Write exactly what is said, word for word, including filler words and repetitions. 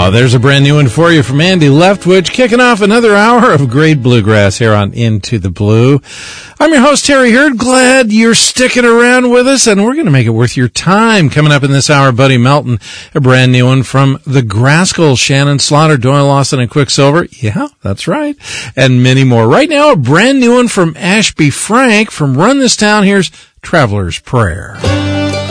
Oh, there's a brand new one for you from Andy Leftwich, kicking off another hour of great bluegrass here on Into the Blue. I'm your host, Terry Hurd. Glad you're sticking around with us, and we're going to make it worth your time. Coming up in this hour, Buddy Melton, a brand new one from the Graskell, Shannon Slaughter, Doyle Lawson, and Quicksilver. Yeah, that's right. And many more. Right now, a brand new one from Ashby Frank from Run This Town. Here's Traveler's Prayer.